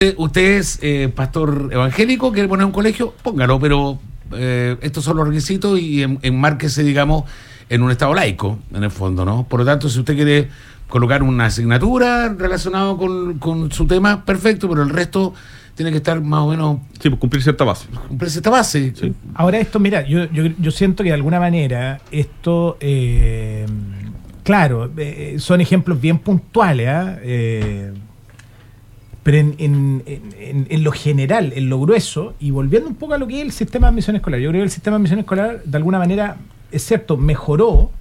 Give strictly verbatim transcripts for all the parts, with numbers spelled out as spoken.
Usted es eh, pastor evangélico, quiere poner un colegio, póngalo, pero eh, estos son los requisitos y en, enmárquese, digamos, en un estado laico, en el fondo, ¿no? Por lo tanto, si usted quiere colocar una asignatura relacionada con, con su tema, perfecto, pero el resto tiene que estar más o menos... Sí, pues cumplir cierta base. Cumplir cierta base. Sí. Ahora esto, mira, yo, yo, yo siento que de alguna manera esto... Eh, claro, eh, son ejemplos bien puntuales, ¿eh? eh pero en, en, en, en lo general, en lo grueso, y volviendo un poco a lo que es el sistema de admisión escolar, yo creo que el sistema de admisión escolar de alguna manera, es cierto, mejoró,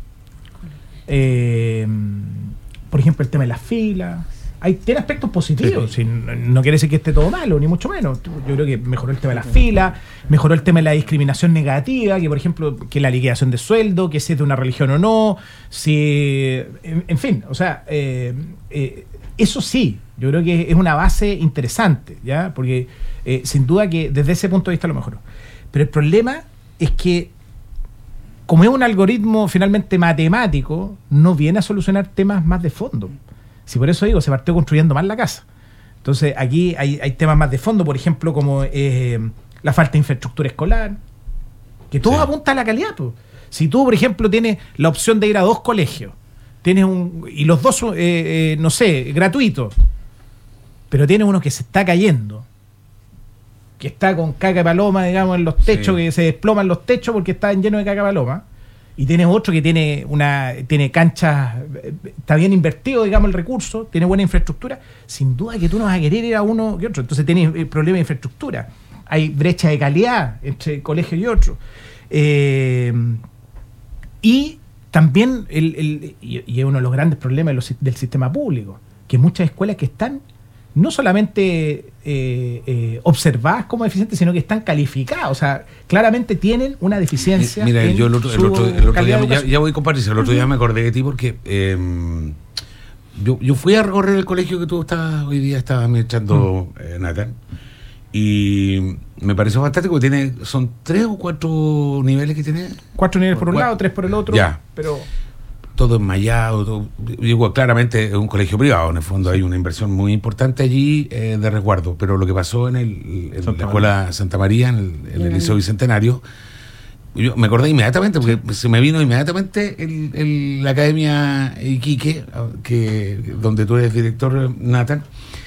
eh, por ejemplo, el tema de las filas, hay, tiene aspectos positivos, sí. Si, no, no quiere decir que esté todo malo, ni mucho menos. Yo creo que mejoró el tema de las filas, mejoró el tema de la discriminación negativa, que por ejemplo, que la liquidación de sueldo, que si es de una religión o no, si, en, en fin, o sea, eh, eh, eso sí, yo creo que es una base interesante, ¿ya? Porque eh, sin duda que desde ese punto de vista lo mejoró. Pero el problema es que, como es un algoritmo finalmente matemático, no viene a solucionar temas más de fondo. Si por eso digo, se partió construyendo mal la casa. Entonces aquí hay, hay temas más de fondo, por ejemplo, como eh, la falta de infraestructura escolar, que todo sí. apunta a la calidad, pues. Si tú, por ejemplo, tienes la opción de ir a dos colegios, tienes un y los dos, eh, eh, no sé, gratuitos, pero tienes uno que se está cayendo, que está con caca de paloma, digamos, en los techos, sí. que se desploman los techos porque están llenos de caca de paloma, y tienes otro que tiene una tiene canchas, está bien invertido, digamos, el recurso, tiene buena infraestructura, sin duda que tú no vas a querer ir a uno que otro, entonces tienes el problema de infraestructura, hay brecha de calidad entre colegio y otro, eh, y también, el, el, y, y es uno de los grandes problemas de los, del sistema público, que muchas escuelas que están no solamente eh, eh, observadas como deficientes, sino que están calificadas. O sea, claramente tienen una deficiencia. Mira, en yo el otro, el otro, el otro día, ya, ya voy a compartir, el otro día me acordé de ti porque eh, yo, yo fui a recorrer el colegio que tú estás hoy día estabas administrando, uh-huh. eh, Nathan, y me pareció fantástico que tiene, son tres o cuatro niveles que tiene. Cuatro niveles por un lado, tres por el otro. Ya. Pero todo enmallado, todo, digo, claramente es un colegio privado, en el fondo hay una inversión muy importante allí eh, de resguardo, pero lo que pasó en, el, en la escuela Santa María, en el, en el Liceo Bicentenario, yo me acordé inmediatamente, porque se me vino inmediatamente el, el, la Academia Iquique, que, donde tú eres director, Nathan,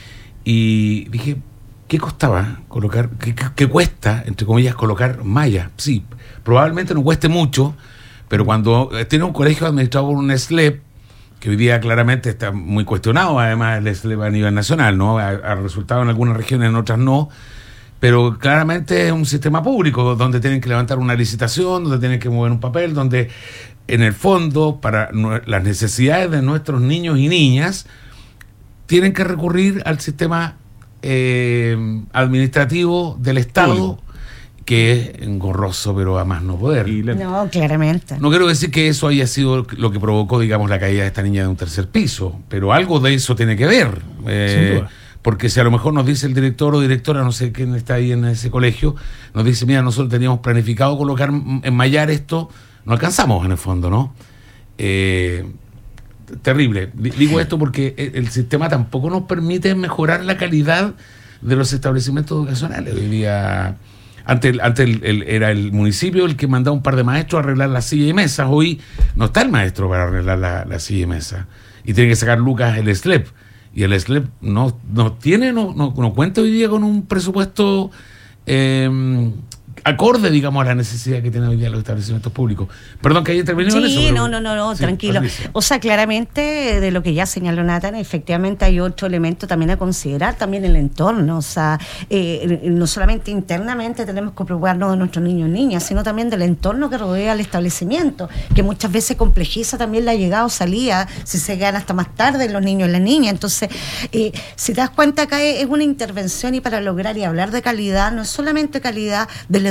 y dije, ¿qué costaba colocar, qué, qué cuesta, entre comillas, colocar mallas? Sí, probablemente no cueste mucho, pero cuando tiene un colegio administrado por un S L E P, que hoy día claramente está muy cuestionado, además el S L E P a nivel nacional, ¿no? Ha, ha resultado en algunas regiones, en otras no, pero claramente es un sistema público donde tienen que levantar una licitación, donde tienen que mover un papel, donde en el fondo, para no, las necesidades de nuestros niños y niñas, tienen que recurrir al sistema eh, administrativo del Estado, público, que es engorroso, pero a más no poder. No, claramente. No quiero decir que eso haya sido lo que provocó, digamos, la caída de esta niña de un tercer piso, pero algo de eso tiene que ver. Eh, Sin duda. Porque si a lo mejor nos dice el director o directora, no sé quién está ahí en ese colegio, nos dice, mira, nosotros teníamos planificado colocar, enmallar esto, no alcanzamos en el fondo, ¿no? Eh, terrible. Digo esto porque el sistema tampoco nos permite mejorar la calidad de los establecimientos educacionales. Hoy día... Antes, antes el, el, era el municipio el que mandaba un par de maestros a arreglar las sillas y mesas. Hoy no está el maestro para arreglar la, la silla y mesa. Y tiene que sacar lucas el S L E P. Y el S L E P no, no tiene, no, no, no cuenta hoy día con un presupuesto eh, acorde, digamos, a la necesidad que tienen hoy día los establecimientos públicos. Perdón que haya intervenido sí, en eso. Sí, no, no, no, no, sí, tranquilo. Patricia. O sea, claramente, de lo que ya señaló Nathan, efectivamente hay otro elemento también a considerar, también el entorno. O sea, eh, no solamente internamente tenemos que preocuparnos de nuestros niños y niñas, sino también del entorno que rodea al establecimiento, que muchas veces complejiza también la llegada o salida, si se quedan hasta más tarde los niños y las niñas. Entonces, eh, si te das cuenta, acá es una intervención, y para lograr y hablar de calidad, no es solamente calidad de la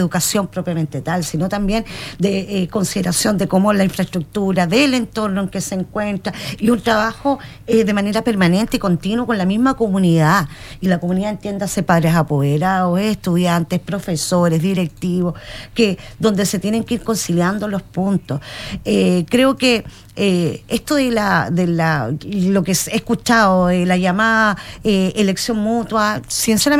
educación propiamente tal, sino también de eh, consideración de cómo la infraestructura, del entorno en que se encuentra, y un trabajo eh, de manera permanente y continuo con la misma comunidad. Y la comunidad, entiéndase, padres apoderados, estudiantes, profesores, directivos, que donde se tienen que ir conciliando los puntos. Eh, creo que Eh, esto de la de la lo que he escuchado, eh, la llamada eh, elección mutua, sinceramente